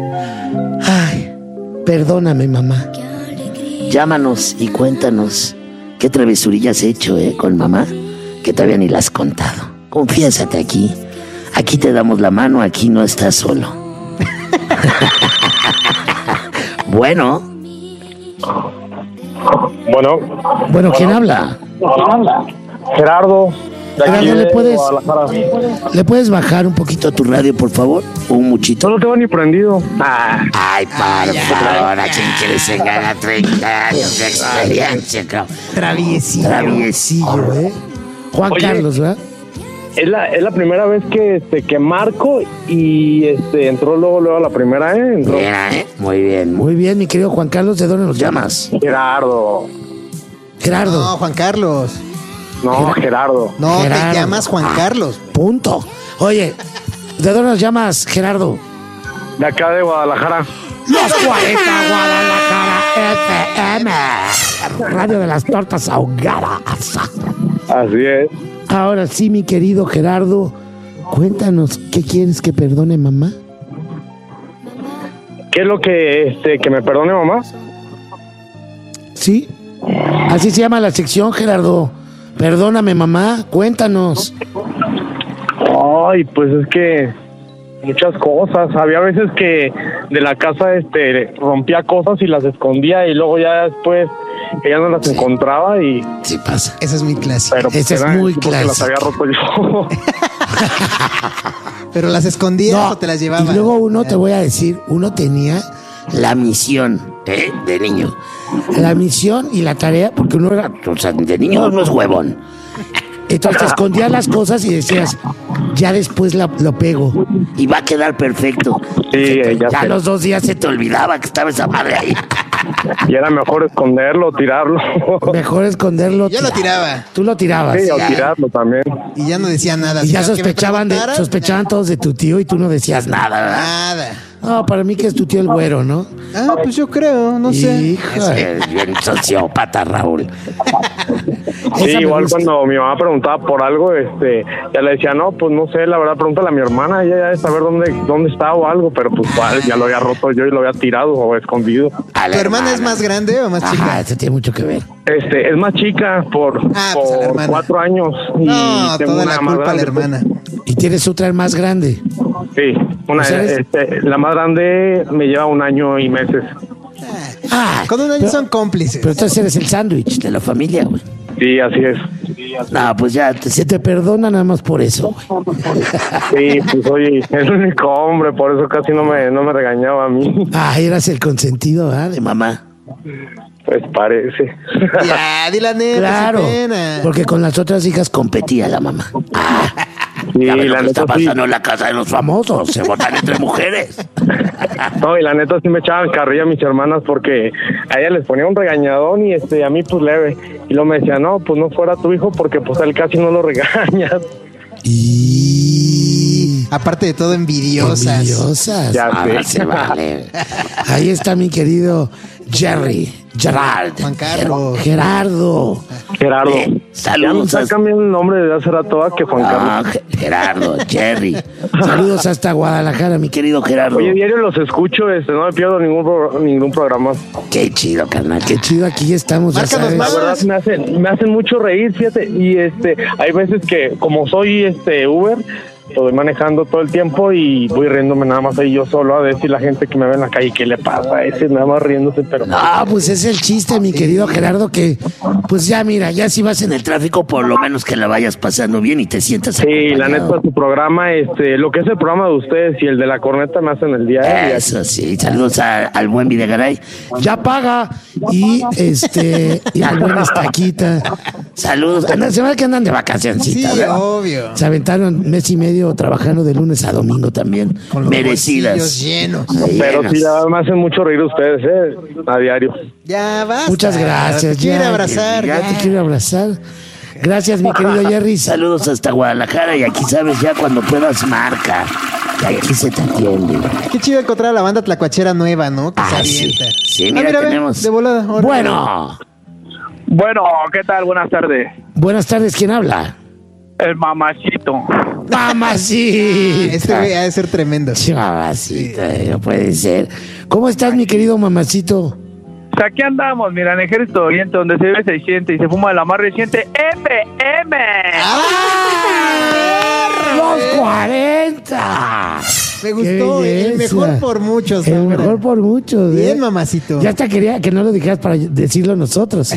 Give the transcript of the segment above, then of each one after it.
Ay, perdóname, mamá. Llámanos y cuéntanos qué travesurillas has hecho, con mamá, que todavía ni las has contado. Confiésate aquí. Aquí te damos la mano, aquí no estás solo. Bueno. Bueno, ¿quién habla? Gerardo. Gerardo, ¿le puedes bajar un poquito a tu radio, por favor? ¿O un muchito? No lo tengo ni prendido. Ay, por favor, ¿a quién quieres engañar? 30 años de experiencia, cabrón. Traviesillo, ¿eh? Juan Carlos, ¿verdad? Es la primera vez que marco y entró luego a la primera, entró. Mira, muy bien. Muy bien, mi querido Juan Carlos, ¿de dónde nos llamas? Gerardo. No, Juan Carlos. No, Gerardo. No, Gerardo. te llamas Juan Carlos. Punto. Oye, ¿de dónde nos llamas, Gerardo? De acá de Guadalajara. Los 40 Guadalajara FM. Radio de las tortas ahogadas. Así es. Ahora sí, mi querido Gerardo, cuéntanos, ¿qué quieres que perdone mamá? ¿Qué es lo que me perdone mamá? Sí, así se llama la sección, Gerardo. Perdóname, mamá, cuéntanos. Ay, pues es que muchas cosas. Había veces que de la casa rompía cosas y las escondía y luego ya después ella no las encontraba y... Sí pasa. Esa es muy clásica. Pero esa es muy clásica. las había roto yo. ¿Pero las escondías o te las llevabas? Y luego te voy a decir, uno tenía la misión, de niño. La misión y la tarea, porque uno era, de niño uno es huevón. Entonces te escondías las cosas y decías, ya después lo pego y va a quedar perfecto. Sí, ya sé. a los 2 días se te olvidaba que estaba esa madre ahí. Y era mejor esconderlo, tirarlo. Mejor esconderlo. Yo lo tiraba. Tú lo tirabas. Sí, o tirarlo también. Y ya no decía nada. Y ya Si sospechaban todos de tu tío y tú no decías nada, ¿verdad? Nada. No, para mí que es tu tío el güero, ¿no? Pues yo creo, no sé. Hijo, bien sociópata, Raúl. Sí, igual cuando mi mamá preguntaba por algo, ya le decía, no, pues no sé, la verdad, pregúntale a mi hermana, ella ya debe saber dónde está o algo, pero pues ya lo había roto yo y lo había tirado o escondido. ¿Tu hermana es más grande o más chica? Eso tiene mucho que ver. Es más chica por pues a la hermana. 4 años. Y No, tengo toda una la más culpa a la grande. hermana. ¿Y tienes otra más grande? Sí, la más grande me lleva 1 año y meses. Con 1 año son cómplices. Pero entonces eres el sándwich de la familia, güey. Sí, así es. No, pues ya, se te perdona nada más por eso, güey. Sí, pues oye, es el único hombre, por eso casi no me regañaba a mí. Eras el consentido, ¿verdad? De mamá. Pues parece. Ya, di la neta, Claro, sin pena. porque con las otras hijas competía la mamá. Sí, ¿Sabes lo la que está neta sí. pasando en la casa de los famosos? Se votan entre mujeres. No, y la neta sí me echaban carrilla a mis hermanas porque a ella les ponía un regañadón y a mí pues leve. Y luego me decía, no, pues no fuera tu hijo porque pues a él casi no lo regañas. Y aparte de todo, envidiosas. Ya sé. Se vale. Ahí está mi querido Gerard. Juan Carlos. Gerardo. Saludos. Ya cambiando el nombre de hace rato a que Juan Carlos. Gerardo, Jerry. Saludos hasta Guadalajara, mi querido Gerardo. Oye, diario los escucho, no me pierdo ningún programa. Qué chido, carnal, qué chido. Aquí estamos, ya Márcanos sabes. más. La verdad me hacen mucho reír, fíjate, y hay veces que como soy Uber, lo voy manejando todo el tiempo y voy riéndome nada más ahí yo solo a decir la gente que me ve en la calle qué le pasa a ese, nada más riéndose, pero No, pues es el chiste, mi querido Gerardo, que pues ya mira, ya si vas en el tráfico, por lo menos que la vayas pasando bien y te sientas sí, la acompañado. neta, su programa, lo que es el programa de ustedes y el de la corneta me hacen el día. Eso sí, saludos al buen Videgaray. Ya paga. Y y al buen Estaquita. Saludos. Se ve que andan de vacacioncita. Sí, ¿verdad? obvio. Se aventaron 1 mes y medio trabajando de lunes a domingo también. Con los merecidas. bolsillos llenos. Pero sí, ya me hacen mucho reír ustedes, a diario. Ya basta. Muchas gracias. Te quiero abrazar. Ya te quiero abrazar. Gracias, mi querido Jerry. Saludos hasta Guadalajara. Y aquí sabes, ya cuando puedas, marca. Que aquí se te atiende. Qué chido encontrar a la banda tlacuachera nueva, ¿no? Que se Sí. avienta. Sí, mira, ve, tenemos. de volada. Ahora. Bueno. Bueno, ¿qué tal? Buenas tardes. Buenas tardes. ¿Quién habla? El mamacito. Mamacita. Este güey ha de ser tremendo. Sí, mamacita, no puede ser. ¿Cómo estás, mi querido mamacito? Pues aquí andamos, mira, en Ejército Oriente, donde se ve 600 y se fuma la más reciente FM. ¡Los 40! Me gustó, Qué el belleza. mejor por muchos. El hombre. mejor por muchos. Bien, mamacito. Ya hasta quería que no lo dijeras para decirlo nosotros.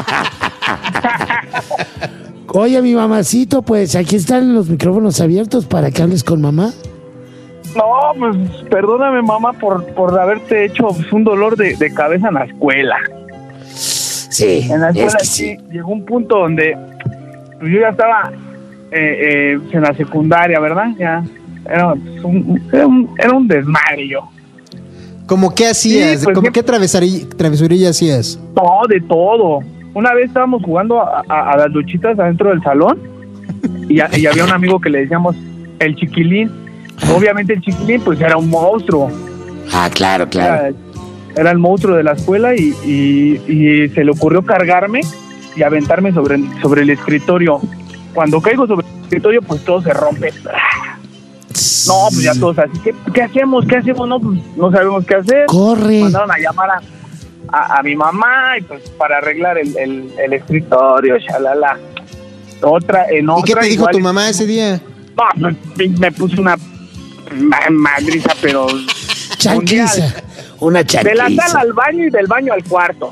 Oye, mi mamacito, pues aquí están los micrófonos abiertos para que hables con mamá. No, pues perdóname, mamá, por haberte hecho un dolor de cabeza en la escuela. Sí, En la escuela es que sí, sí. llegó un punto donde pues, yo ya estaba en la secundaria, ¿verdad? Ya era un desmadre yo. ¿Cómo qué hacías? Sí, pues, ¿Cómo ¿qué? qué travesurilla hacías? No, de todo. Una vez estábamos jugando a las luchitas adentro del salón y había un amigo que le decíamos el Chiquilín. Obviamente el Chiquilín pues era un monstruo. Ah, claro, claro. Era el monstruo de la escuela y se le ocurrió cargarme y aventarme sobre el escritorio. Cuando caigo sobre el escritorio pues todo se rompe. No, pues ya todos así, ¿qué hacemos? ¿Qué hacemos? No, pues no sabemos qué hacer. Corre. Mandaron a llamar a mi mamá y pues para arreglar el escritorio, shalala. ¿Y qué te dijo tu mamá ese día? No, pues, me puso una madriza, pero Chanquiza. mundial. Una De la chanquiza. sala al baño y del baño al cuarto.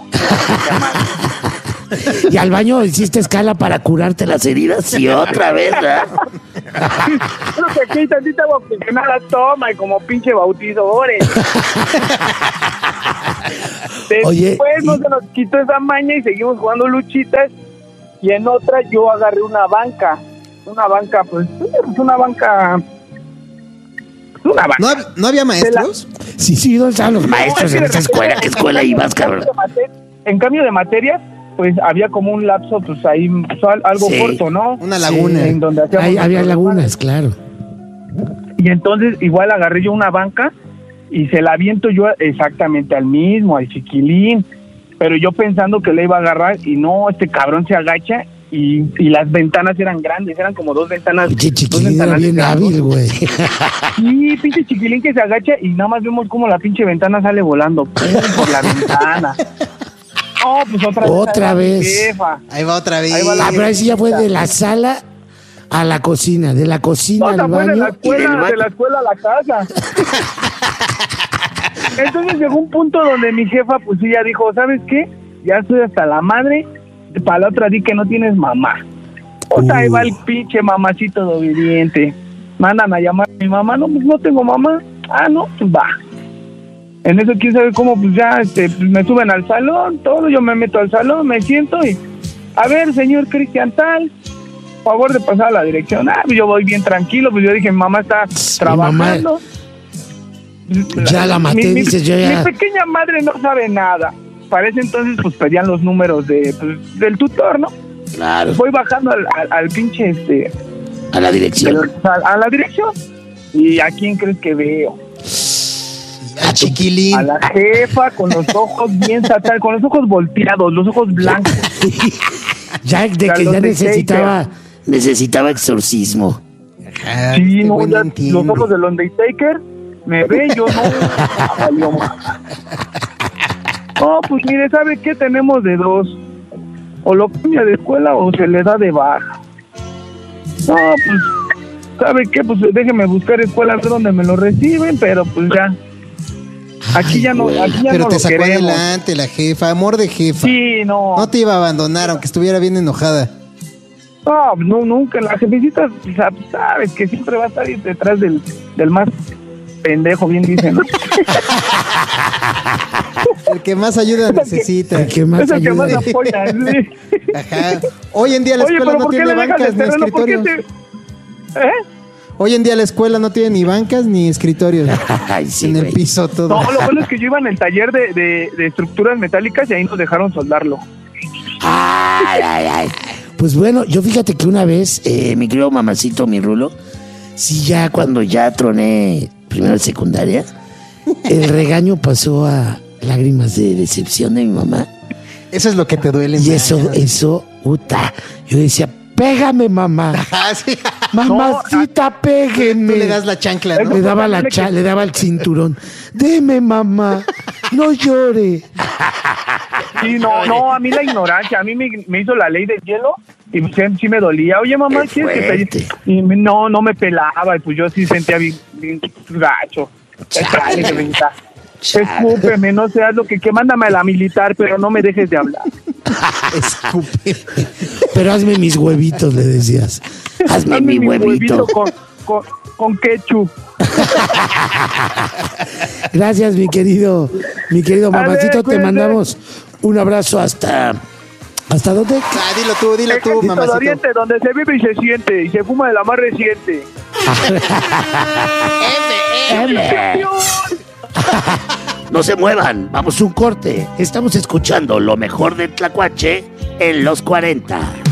Y al baño hiciste escala para curarte las heridas y otra vez, ¿verdad? Creo que aquí tantita oxigenada toma y como pinche bautizadores. Oye, Después no se nos quitó esa maña y seguimos jugando luchitas. Y en otra yo agarré una banca. Una banca, pues una banca. Una banca. ¿No había maestros? Sí, ¿dónde estaban los maestros en esa escuela? ¿Qué escuela ibas, cabrón? En cambio de materias, pues había como un lapso, pues ahí, pues, algo Sí. corto, ¿no? Una laguna. En donde hacíamos Ahí había nuestros lagunas, claro. Y entonces igual agarré yo una banca y se la aviento yo exactamente al mismo, al Chiquilín. Pero yo pensando que le iba a agarrar y no, este cabrón se agacha y las ventanas eran grandes, eran como dos ventanas. Pinche dos Chiquilín era ventanales bien grandes. hábil, güey. Sí, pinche Chiquilín que se agacha y nada más vemos como la pinche ventana sale volando ¡pum! Por la ventana. No, pues Otra ahí va mi vez. jefa. Ahí va otra vez. Ahí va la Ah, pero ahí sí ya fue de la sala a la cocina, de la cocina No, al se fue de la baño y del escuela, baño. de la escuela a la casa. Entonces llegó un punto donde mi jefa, pues sí, ya dijo, ¿sabes qué? Ya estoy hasta la madre, para la otra di que no tienes mamá. O sea, ahí va el pinche mamacito de obediente. Mandan a llamar a mi mamá, no, pues no tengo mamá. Ah, no, pues va. En eso, quién sabe cómo, pues ya, pues me suben al salón, todo, yo me meto al salón, me siento y, a ver, señor Cristian Tal, favor de pasar a la dirección. Ah, pues yo voy bien tranquilo, pues yo dije, mi mamá está trabajando. Ya la maté, dices, yo ya. Mi pequeña madre no sabe nada. Para ese entonces, pues pedían los números del tutor, ¿no? Claro, Voy bajando al pinche, a la dirección. a la dirección. ¿Y a quién crees que veo? Al Chiquilín. A la jefa con los ojos bien satán, con los ojos volteados, los ojos blancos. Ya de que ya necesitaba exorcismo. Ajá, Sí, este no, güey ya, entiende. los ojos del Undertaker me ve, yo no. Valió más. No, pues mire, ¿sabe qué? Tenemos de dos. O lo cambia de escuela o se le da de baja. No, pues, ¿sabe qué? Pues déjeme buscar escuela a ver dónde me lo reciben, pero pues ya. Aquí ya no, güey. aquí ya Pero no te lo sacó queremos. adelante la jefa, amor de jefa. Sí, no. No te iba a abandonar, aunque estuviera bien enojada. No, nunca. La jefecita, sabes que siempre va a estar ahí detrás del más pendejo, bien dicen, ¿no? El que más ayuda necesita. El que más Es el que más ayuda. apoya, sí. Ajá. Hoy en día la Oye, escuela pero no ¿por qué tiene le dejas bancas el ni terreno? ¿Por qué escritorios. ¿Eh? Hoy en día la escuela no tiene ni bancas ni escritorios. Ay, sí, En el güey. piso todo. No, lo bueno es que yo iba en el taller de estructuras metálicas y ahí nos dejaron soldarlo. Ay. Pues bueno, yo fíjate que una vez, mi querido mamacito, mi rulo, sí, ya cuando ya troné primero de secundaria, el regaño pasó a lágrimas de decepción de mi mamá. Eso es lo que te duele. Y más. eso, puta. Yo decía, pégame, mamá. Ah, sí. Mamacita, Tú pégueme. le das la chancla, ¿no? Le daba el cinturón. Deme, mamá. No llore. Sí, no, a mí la ignorancia, a mí me hizo la ley del hielo y sí me dolía. Oye, mamá, Qué ¿quieres que fuerte. te... Y no me pelaba y pues yo sí sentía bien gacho. Chale. Chale, venga. Escúpeme, no seas lo que mándame a la militar, pero no me dejes de hablar. Escupe. Pero hazme mis huevitos, le decías. Hazme mi huevito. Con ketchup. Gracias, mi querido mamacito. Te cuídate. mandamos un abrazo hasta dónde. Ah, dilo tú, Ejército de mamacito. Oriente, donde se vive y se siente, y se fuma de la más reciente. No se muevan, vamos un corte. Estamos escuchando lo mejor de Tlacuache en los 40.